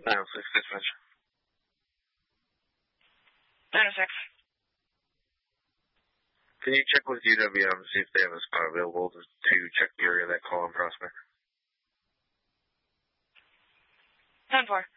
906 dispatch. 906. Can you check with UWM to see if they have a spot available to check the area of that call and prospect? 10-4.